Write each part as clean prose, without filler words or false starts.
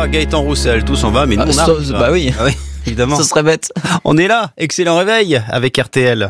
François, Gaëtan Roussel, tous on va, mais nous on arrive. Bah oui. Ah oui, évidemment. Ce serait bête. On est là, excellent réveil avec RTL.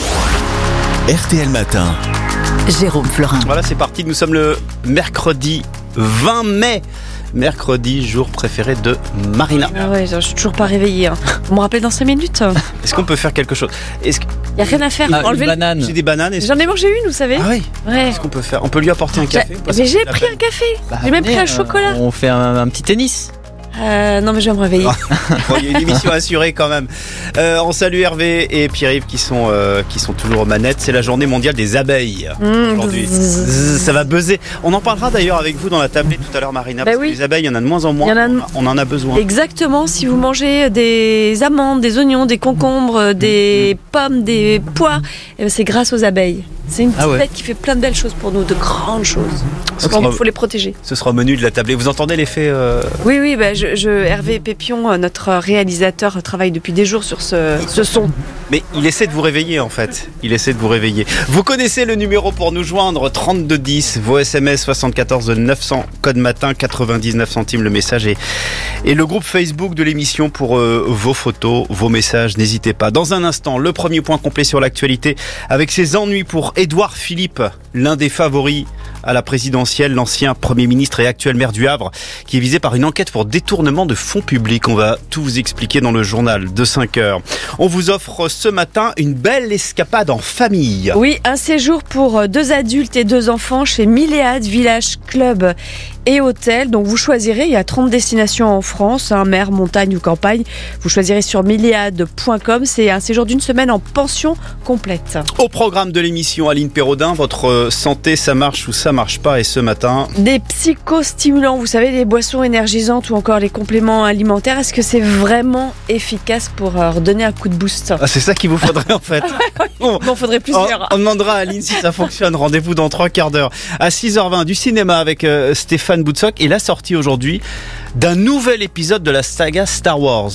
RTL Matin. Jérôme Florin. Voilà, c'est parti, nous sommes le mercredi 20 mai. Mercredi, jour préféré de Marina. Ah ouais, je suis toujours pas réveillée. Vous me rappelez dans 5 minutes. Est-ce qu'on peut faire quelque chose? Y a rien à faire. Une banane. J'ai des bananes. J'en ai mangé une, vous savez. Ah oui. Ouais. Qu'est-ce qu'on peut faire? On peut lui apporter un café ou pas? Mais j'ai pris un café. J'ai même pris un chocolat. On fait un petit tennis. Non mais je vais me réveiller. Bon, il y a une émission assurée quand même. On salue Hervé et Pierre-Yves qui sont toujours aux manettes. C'est la journée mondiale des abeilles aujourd'hui. Ça va buzzer. On en parlera d'ailleurs avec vous dans la tablée tout à l'heure, Marina. Parce que les abeilles, il y en a de moins en moins. On en a besoin. Exactement. Si vous mangez des amandes, des oignons, des concombres, des pommes, des pois, c'est grâce aux abeilles. C'est une petite bête qui fait plein de belles choses pour nous, de grandes choses. Donc il faut les protéger. Ce sera au menu de la tablée. Vous entendez l'effet Oui, Hervé Pépion, notre réalisateur, travaille depuis des jours sur ce son. Mais il essaie de vous réveiller en fait. Il essaie de vous réveiller. Vous connaissez le numéro pour nous joindre, 3210, vos SMS 74 900, code matin, 99 centimes le message et le groupe Facebook de l'émission pour vos photos, vos messages, n'hésitez pas. Dans un instant, le premier point complet sur l'actualité avec ses ennuis pour Édouard Philippe, l'un des favoris à la présidentielle, l'ancien Premier ministre et actuel maire du Havre, qui est visé par une enquête pour détournement de fonds publics. On va tout vous expliquer dans le journal de 5 heures. On vous offre ce matin une belle escapade en famille. Oui, un séjour pour 2 adultes et 2 enfants chez Milléade Village Club et Hôtel. Donc vous choisirez, il y a 30 destinations en France, mer, montagne ou campagne. Vous choisirez sur milléade.com. C'est un séjour d'une semaine en pension complète. Au programme de l'émission, Aline Perraudin, votre santé, ça marche ou ça marche pas? Et ce matin, des psychostimulants, vous savez, les boissons énergisantes ou encore les compléments alimentaires. Est-ce que c'est vraiment efficace pour redonner un coup de boost? C'est ça qu'il vous faudrait en fait. Bon, faudrait plusieurs. On demandera à Aline si ça fonctionne. Rendez-vous dans 3 quarts d'heure. À 6h20, du cinéma avec Stéphane Boutsock et la sortie aujourd'hui d'un nouvel épisode de la saga Star Wars.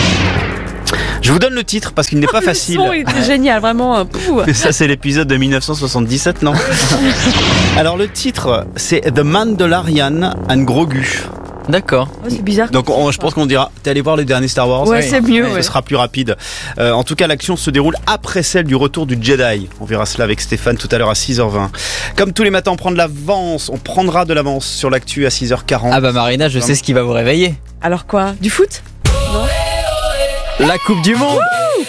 Je vous donne le titre parce qu'il n'est pas facile. Le son était génial, vraiment. Mais ça, c'est l'épisode de 1977, non? Alors, le titre, c'est The Mandalorian and Grogu. D'accord. C'est bizarre. Donc je pense qu'on dira, t'es allé voir les derniers Star Wars? Ouais, c'est mieux. Ce sera plus rapide. En tout cas, l'action se déroule après celle du retour du Jedi. On verra cela avec Stéphane tout à l'heure à 6h20. Comme tous les matins, on prendra de l'avance sur l'actu à 6h40. Ah bah Marina, je sais ce qui va vous réveiller. Alors quoi? Du foot? Non. La Coupe du Monde.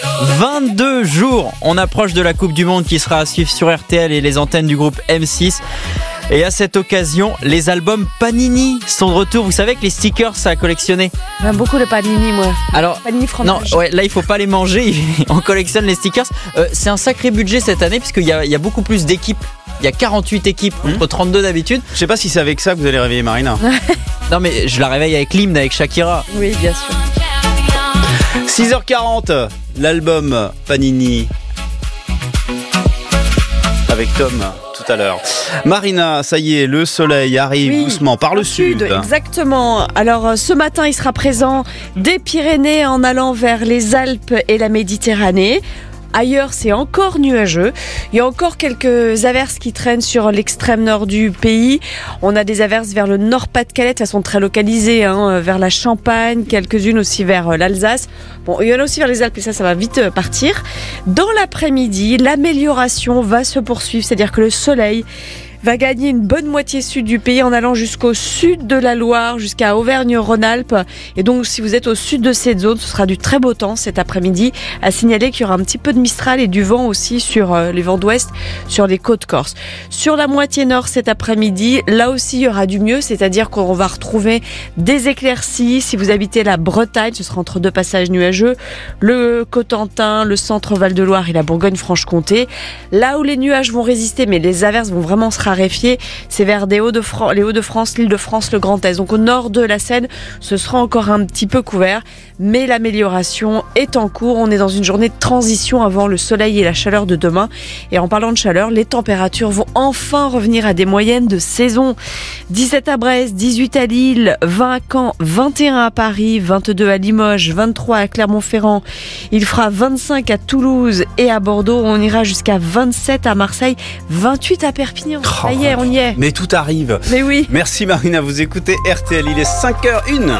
22 jours, on approche de la Coupe du Monde qui sera à suivre sur RTL et les antennes du groupe M6. Et à cette occasion, les albums Panini sont de retour. Vous savez que les stickers, ça a collectionné. J'aime beaucoup le Panini, moi. Alors, Panini fromage. Non, ouais, là il faut pas les manger. On collectionne les stickers. C'est un sacré budget cette année puisqu'il y a beaucoup plus d'équipes. Il y a 48 équipes contre 32 d'habitude. Je sais pas si c'est avec ça que vous allez réveiller Marina. Non mais je la réveille avec l'hymne, avec Shakira. Oui, bien sûr. 6h40, l'album Panini avec Tom tout à l'heure. Marina, ça y est, le soleil arrive doucement par le sud. Exactement. Alors ce matin, il sera présent des Pyrénées en allant vers les Alpes et la Méditerranée. Ailleurs, c'est encore nuageux. Il y a encore quelques averses qui traînent sur l'extrême nord du pays. On a des averses vers le Nord-Pas-de-Calais, de façon très localisée, vers la Champagne, quelques-unes aussi vers l'Alsace. Bon, il y en a aussi vers les Alpes et ça va vite partir. Dans l'après-midi, l'amélioration va se poursuivre, c'est-à-dire que le soleil va gagner une bonne moitié sud du pays en allant jusqu'au sud de la Loire, jusqu'à Auvergne-Rhône-Alpes. Et donc, si vous êtes au sud de cette zone, ce sera du très beau temps cet après-midi. À signaler qu'il y aura un petit peu de Mistral et du vent aussi sur les vents d'ouest, sur les côtes corses. Sur la moitié nord cet après-midi, là aussi, il y aura du mieux, c'est-à-dire qu'on va retrouver des éclaircies. Si vous habitez la Bretagne, ce sera entre 2 passages nuageux, le Cotentin, le centre Val-de-Loire et la Bourgogne-Franche-Comté. Là où les nuages vont résister, mais les averses vont vraiment se raréfier, c'est vers les Hauts-de-France, l'Île-de-France, le Grand Est. Donc au nord de la Seine, ce sera encore un petit peu couvert, mais l'amélioration est en cours. On est dans une journée de transition avant le soleil et la chaleur de demain. Et en parlant de chaleur, les températures vont enfin revenir à des moyennes de saison. 17 à Brest, 18 à Lille, 20 à Caen, 21 à Paris, 22 à Limoges, 23 à Clermont-Ferrand. Il fera 25 à Toulouse et à Bordeaux. On ira jusqu'à 27 à Marseille, 28 à Perpignan. Ça y est, on y est. Mais tout arrive. Mais oui. Merci Marina, vous écoutez RTL, il est 5h01.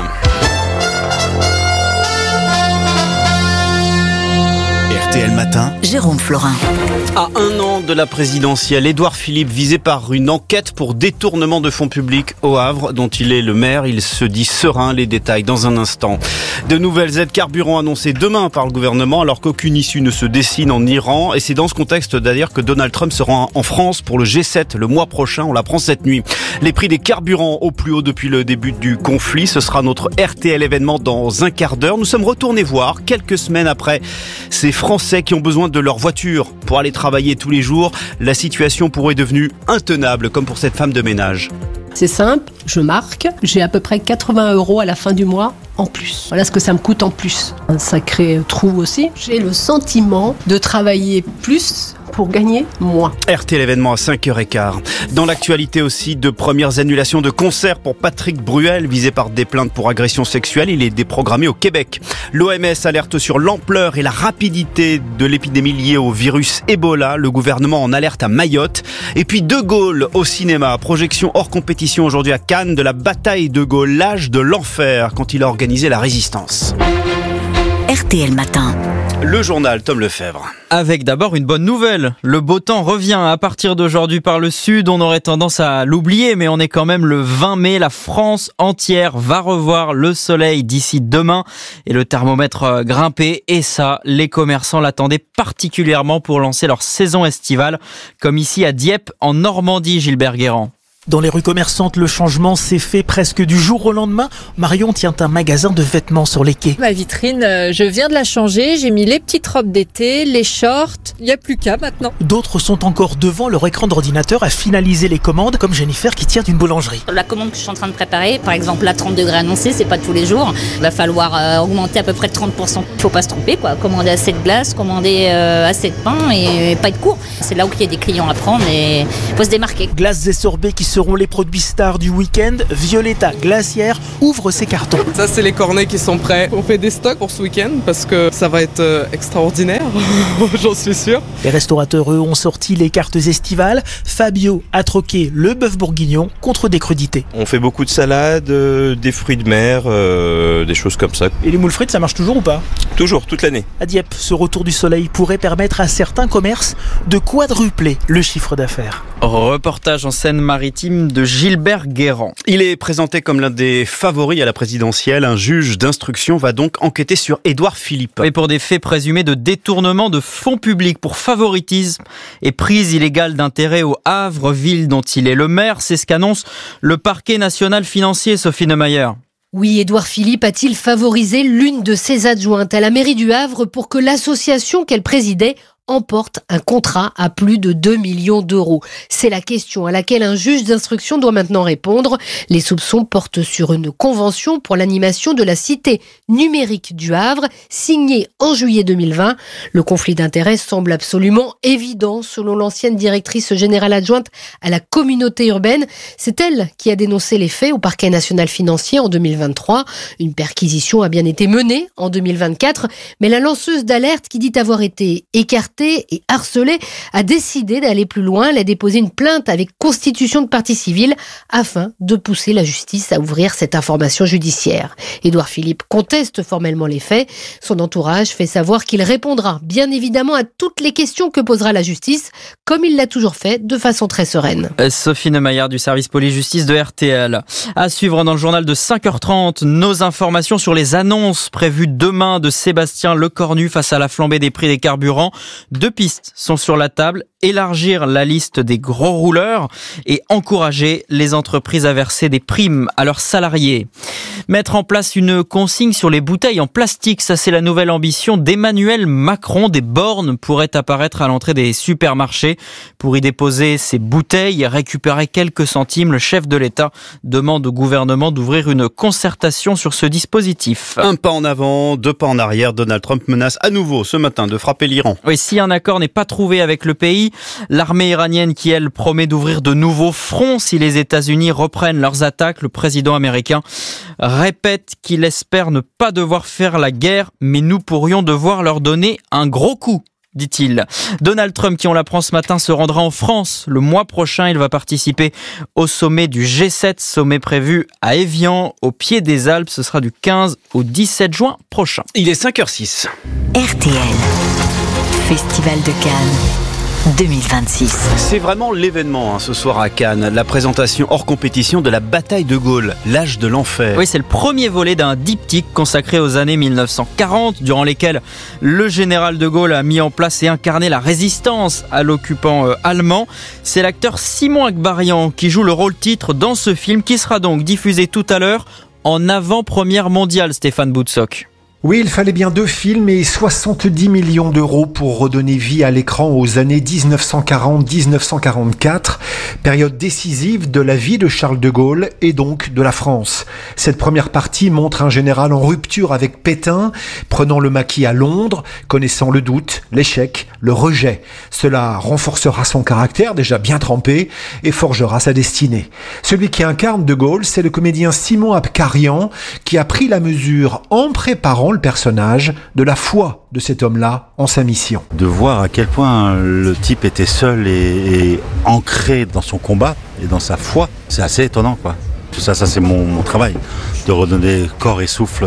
RTL Matin. Jérôme Florin. À 1 an de la présidentielle, Édouard Philippe, visé par une enquête pour détournement de fonds publics au Havre, dont il est le maire, il se dit serein. Les détails dans un instant. De nouvelles aides carburant annoncées demain par le gouvernement, alors qu'aucune issue ne se dessine en Iran. Et c'est dans ce contexte d'ailleurs que Donald Trump se rend en France pour le G7 le mois prochain. On l'apprend cette nuit. Les prix des carburants au plus haut depuis le début du conflit. Ce sera notre RTL événement dans un quart d'heure. Nous sommes retournés voir, quelques semaines après, ces Français qui ont besoin de leur voiture pour aller travailler tous les jours. La situation pourrait devenue intenable, comme pour cette femme de ménage. C'est simple, je marque, j'ai à peu près 80 € à la fin du mois en plus. Voilà ce que ça me coûte en plus. Un sacré trou aussi. J'ai le sentiment de travailler plus pour gagner moins. RTL événement à 5h15. Dans l'actualité aussi, de premières annulations de concerts pour Patrick Bruel, visé par des plaintes pour agression sexuelle. Il est déprogrammé au Québec. L'OMS alerte sur l'ampleur et la rapidité de l'épidémie liée au virus Ebola. Le gouvernement en alerte à Mayotte. Et puis De Gaulle au cinéma. Projection hors compétition aujourd'hui à Cannes de la bataille de Gaulle, l'âge de l'enfer, quand il a organisé la résistance. RTL Matin. Le journal Tom Lefebvre. Avec d'abord une bonne nouvelle. Le beau temps revient à partir d'aujourd'hui par le sud. On aurait tendance à l'oublier, mais on est quand même le 20 mai. La France entière va revoir le soleil d'ici demain et le thermomètre grimper. Et ça, les commerçants l'attendaient particulièrement pour lancer leur saison estivale, comme ici à Dieppe, en Normandie, Gilbert Guérand. Dans les rues commerçantes, le changement s'est fait presque du jour au lendemain. Marion tient un magasin de vêtements sur les quais. Ma vitrine, je viens de la changer. J'ai mis les petites robes d'été, les shorts. Il n'y a plus qu'à maintenant. D'autres sont encore devant leur écran d'ordinateur à finaliser les commandes, comme Jennifer qui tient d'une boulangerie. La commande que je suis en train de préparer, par exemple la 30 degrés annoncée, c'est pas tous les jours. Il va falloir augmenter à peu près de 30%. Il faut pas se tromper, quoi. Commander assez de glace, commander assez de pain et pas être court. C'est là où il y a des clients à prendre et il faut se démarquer. Glaces et sorbets qui seront les produits stars du week-end. Violetta Glacière ouvre ses cartons. Ça, c'est les cornets qui sont prêts. On fait des stocks pour ce week-end parce que ça va être extraordinaire, j'en suis sûr. Les restaurateurs, eux, ont sorti les cartes estivales. Fabio a troqué le bœuf bourguignon contre des crudités. On fait beaucoup de salades, des fruits de mer, des choses comme ça. Et les moules frites, ça marche toujours ou pas ? Toujours, toute l'année. À Dieppe, ce retour du soleil pourrait permettre à certains commerces de quadrupler le chiffre d'affaires. Reportage en Seine-Maritime de Gilbert Guérand. Il est présenté comme l'un des favoris à la présidentielle. Un juge d'instruction va donc enquêter sur Édouard Philippe. Et pour des faits présumés de détournement de fonds publics pour favoritisme et prise illégale d'intérêt au Havre, ville dont il est le maire. C'est ce qu'annonce le parquet national financier, Sophie Neumayer. Oui, Édouard Philippe a-t-il favorisé l'une de ses adjointes à la mairie du Havre pour que l'association qu'elle présidait emporte un contrat à plus de 2 millions d'euros. C'est la question à laquelle un juge d'instruction doit maintenant répondre. Les soupçons portent sur une convention pour l'animation de la cité numérique du Havre, signée en juillet 2020. Le conflit d'intérêts semble absolument évident, selon l'ancienne directrice générale adjointe à la communauté urbaine. C'est elle qui a dénoncé les faits au parquet national financier en 2023. Une perquisition a bien été menée en 2024, mais la lanceuse d'alerte qui dit avoir été écartée et harcelée a décidé d'aller plus loin. Elle a déposé une plainte avec constitution de partie civile afin de pousser la justice à ouvrir cette information judiciaire. Édouard Philippe conteste formellement les faits. Son entourage fait savoir qu'il répondra bien évidemment à toutes les questions que posera la justice, comme il l'a toujours fait de façon très sereine. Sophie Neumayer du service police-justice de RTL. À suivre dans le journal de 5h30, nos informations sur les annonces prévues demain de Sébastien Lecornu face à la flambée des prix des carburants. 2 pistes sont sur la table. Élargir la liste des gros rouleurs et encourager les entreprises à verser des primes à leurs salariés. Mettre en place une consigne sur les bouteilles en plastique, ça c'est la nouvelle ambition d'Emmanuel Macron. Des bornes pourraient apparaître à l'entrée des supermarchés pour y déposer ces bouteilles et récupérer quelques centimes. Le chef de l'État demande au gouvernement d'ouvrir une concertation sur ce dispositif. Un pas en avant, 2 pas en arrière. Donald Trump menace à nouveau ce matin de frapper l'Iran. Oui, si un accord n'est pas trouvé avec le pays, l'armée iranienne qui, elle, promet d'ouvrir de nouveaux fronts si les États-Unis reprennent leurs attaques. Le président américain répète qu'il espère ne pas devoir faire la guerre, mais nous pourrions devoir leur donner un gros coup. dit-il. Donald Trump, qui on l'apprend ce matin, se rendra en France. Le mois prochain, il va participer au sommet du G7, sommet prévu à Évian, au pied des Alpes. Ce sera du 15 au 17 juin prochain. Il est 5h06. RTL, Festival de Cannes 2026. C'est vraiment l'événement ce soir à Cannes, la présentation hors compétition de la bataille de Gaulle, l'âge de l'enfer. Oui, c'est le premier volet d'un diptyque consacré aux années 1940, durant lesquelles le général de Gaulle a mis en place et incarné la résistance à l'occupant allemand. C'est l'acteur Simon Akbarian qui joue le rôle titre dans ce film, qui sera donc diffusé tout à l'heure en avant-première mondiale, Stéphane Boutsock. Oui, il fallait bien 2 films et 70 millions d'euros pour redonner vie à l'écran aux années 1940-1944, période décisive de la vie de Charles de Gaulle et donc de la France. Cette première partie montre un général en rupture avec Pétain, prenant le maquis à Londres, connaissant le doute, l'échec, le rejet. Cela renforcera son caractère, déjà bien trempé, et forgera sa destinée. Celui qui incarne de Gaulle, c'est le comédien Simon Akbarian, qui a pris la mesure en préparant le personnage de la foi de cet homme-là en sa mission. De voir à quel point le type était seul et ancré dans son combat et dans sa foi, c'est assez étonnant, quoi. Tout ça c'est mon travail, de redonner corps et souffle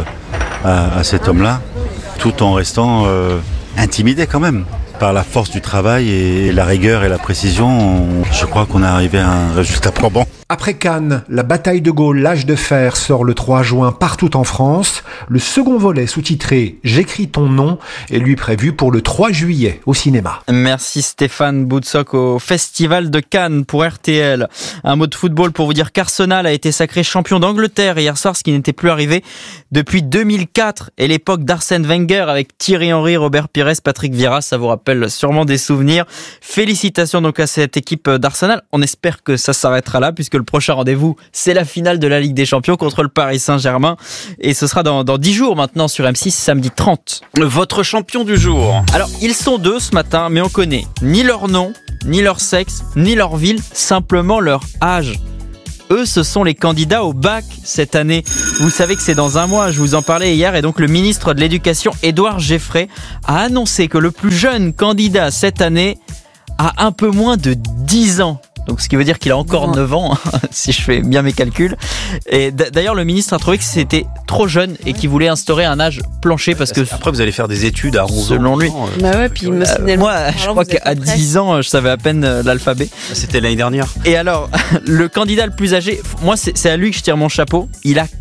à cet homme-là, tout en restant intimidé quand même par la force du travail et la rigueur et la précision. Je crois qu'on est arrivé à un résultat probant. Après Cannes, la bataille de Gaulle, l'âge de fer sort le 3 juin partout en France. Le second volet sous-titré « J'écris ton nom » est lui prévu pour le 3 juillet au cinéma. Merci Stéphane Boutsock au Festival de Cannes pour RTL. Un mot de football pour vous dire qu'Arsenal a été sacré champion d'Angleterre hier soir, ce qui n'était plus arrivé depuis 2004 et l'époque d'Arsène Wenger avec Thierry Henry, Robert Pires, Patrick Vieira. Ça vous rappelle sûrement des souvenirs. Félicitations donc à cette équipe d'Arsenal. On espère que ça s'arrêtera là, puisque le prochain rendez-vous, c'est la finale de la Ligue des Champions contre le Paris Saint-Germain. Et ce sera dans 10 jours maintenant sur M6, samedi 30. Votre champion du jour. Alors, ils sont 2 ce matin, mais on connaît ni leur nom, ni leur sexe, ni leur ville, simplement leur âge. Eux, ce sont les candidats au bac cette année. Vous savez que c'est dans un mois, je vous en parlais hier, et donc le ministre de l'Éducation, Édouard Geffray, a annoncé que le plus jeune candidat cette année a un peu moins de 10 ans. Donc, ce qui veut dire qu'il a encore 9 ans, si je fais bien mes calculs. Et d'ailleurs, le ministre a trouvé que c'était trop jeune et qu'il voulait instaurer un âge plancher parce que... Après, vous allez faire des études à 11 ans. Selon lui. Bah ouais, puis moi, je crois qu'à 10 ans, je savais à peine l'alphabet. C'était l'année dernière. Et alors, le candidat le plus âgé, moi, c'est à lui que je tire mon chapeau. Il a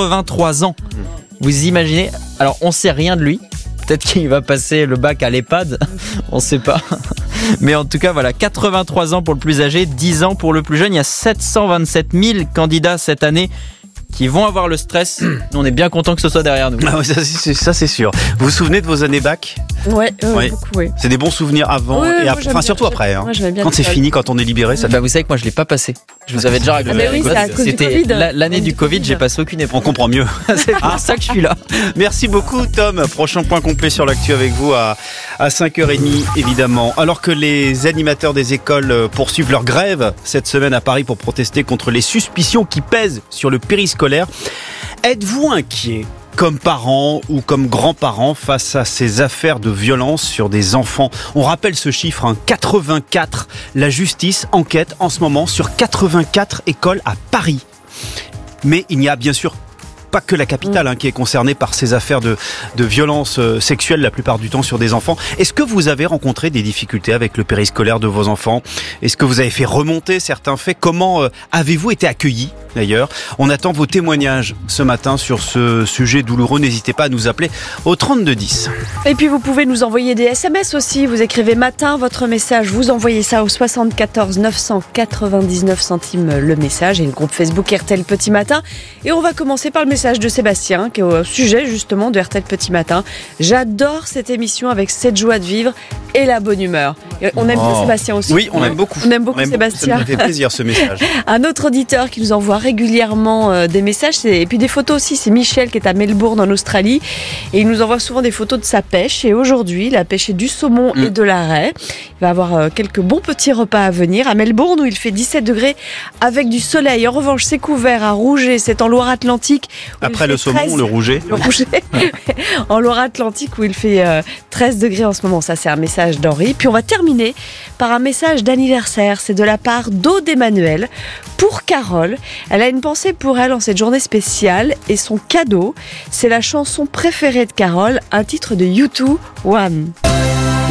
83 ans. Vous imaginez? Alors, on sait rien de lui. Peut-être qu'il va passer le bac à l'EHPAD, on sait pas. Mais en tout cas, voilà, 83 ans pour le plus âgé, 10 ans pour le plus jeune. Il y a 727 000 candidats cette année qui vont avoir le stress. On est bien content que ce soit derrière nous. Ah oui, ça c'est sûr. Vous vous souvenez de vos années bac ? Ouais, beaucoup, oui. C'est des bons souvenirs avant et après, enfin surtout après. Hein. Quand c'est fini, quand on est libéré, ça fait... Vous savez que moi je l'ai pas passé. Je vous avais déjà raconté. Ah oui, c'est à cause du Covid. L'année du Covid, j'ai passé aucune épreuve. On comprend mieux. C'est pour ça que je suis là. Merci beaucoup Tom. Prochain point complet sur l'actu avec vous à 5h30 évidemment. Alors que les animateurs des écoles poursuivent leur grève cette semaine à Paris pour protester contre les suspicions qui pèsent sur le périscolaire, êtes-vous inquiet comme parents ou comme grands-parents face à ces affaires de violence sur des enfants? On rappelle ce chiffre, 84. La justice enquête en ce moment sur 84 écoles à Paris. Mais il n'y a bien sûr pas que la capitale qui est concernée par ces affaires de violence sexuelle la plupart du temps sur des enfants. Est-ce que vous avez rencontré des difficultés avec le périscolaire de vos enfants? Est-ce que vous avez fait remonter certains faits? Comment avez-vous été accueillis d'ailleurs? On attend vos témoignages ce matin sur ce sujet douloureux. N'hésitez pas à nous appeler au 3210. Et puis vous pouvez nous envoyer des SMS aussi. Vous écrivez matin votre message, vous envoyez ça au 74 999 centimes le message et le groupe Facebook RTL Petit Matin. Et on va commencer par le message de Sébastien qui est au sujet justement de RTL Petit Matin. J'adore cette émission avec cette joie de vivre et la bonne humeur. Et on aime bien Sébastien aussi. Oui, on aime beaucoup. On aime beaucoup Sébastien. Ça nous fait plaisir ce message. Un autre auditeur qui nous envoie régulièrement des messages et puis des photos aussi, c'est Michel qui est à Melbourne en Australie et il nous envoie souvent des photos de sa pêche et aujourd'hui il a pêché du saumon et de la raie. Il va avoir quelques bons petits repas à venir à Melbourne où il fait 17 degrés avec du soleil. En revanche c'est couvert à Rouget, c'est en Loire-Atlantique Après le saumon, le rouget. Le rouget. En Loire-Atlantique où il fait 13 degrés en ce moment. Ça, c'est un message d'Henri. Puis on va terminer par un message d'anniversaire. C'est de la part d'Aude Emmanuel pour Carole. Elle a une pensée pour elle en cette journée spéciale. Et son cadeau, c'est la chanson préférée de Carole, un titre de U2, One.